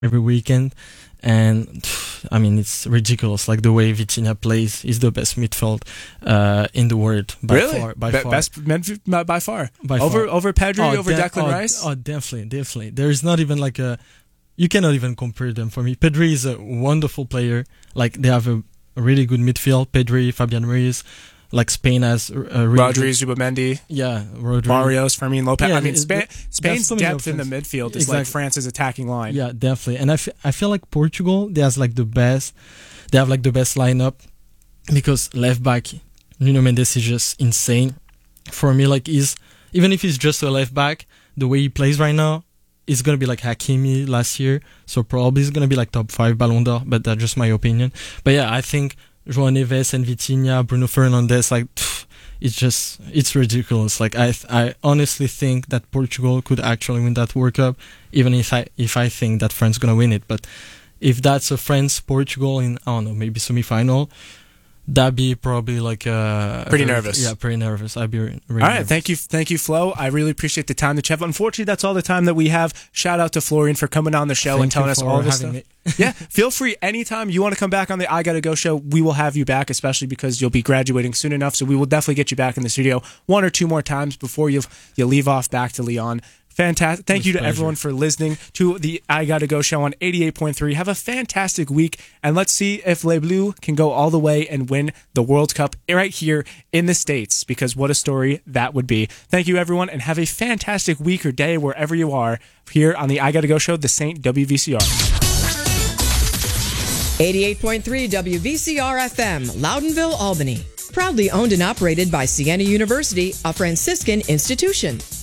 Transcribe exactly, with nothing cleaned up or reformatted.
every weekend. And I mean, it's ridiculous. Like the way Vitinha plays, is the best midfield uh, in the world by really? far. By Be- far, best midf- by far. by over far. over Pedri, Oh, over de- Declan oh, Rice. Oh, definitely, definitely. There is not even like a. You cannot even compare them for me. Pedri is a wonderful player. Like they have a, a really good midfield. Pedri, Fabian Ruiz. Like Spain has a really Rodri, good, Zubimendi, yeah, Rodri. Barrios, Fermin Lopez. Yeah, I mean, it- Spain, th- Spain's so many depth in the options. midfield is like Exactly. France's attacking line. Yeah, definitely. And I, f- I feel like Portugal, they has like the best, they have like the best lineup because left back Nuno Mendes is just insane. For me, like he's even if he's just a left back, the way he plays right now, it's gonna be like Hakimi last year. So probably it's gonna be like top five Ballon d'Or, but that's just my opinion. But yeah, I think João Neves and Vitinha, Bruno Fernandes, like pff, it's just it's ridiculous. Like I I honestly think that Portugal could actually win that World Cup, even if I if I think that France gonna win it. But if that's a France Portugal in I don't know maybe semi final, that'd be probably like uh Pretty nervous. Yeah, pretty nervous. I'd be really All right, nervous. thank you, thank you, Flo. I really appreciate the time that you have. Unfortunately, that's all the time that we have. Shout out to Florian for coming on the show Thank and telling you us for all this stuff. having me. Yeah, feel free anytime you want to come back on the I Gotta Go show. We will have you back, especially because you'll be graduating soon enough. So we will definitely get you back in the studio one or two more times before you you leave off back to Lyon. Fantastic. Thank With you to pleasure. everyone for listening to the I Gotta Go show on eighty-eight point three. Have a fantastic week, and let's see if Les Bleus can go all the way and win the World Cup right here in the States, because what a story that would be. Thank you, everyone, and have a fantastic week or day wherever you are here on the I Gotta Go show, the Saint W V C R. eighty-eight point three W V C R F M, Loudonville, Albany. Proudly owned and operated by Siena University, a Franciscan institution.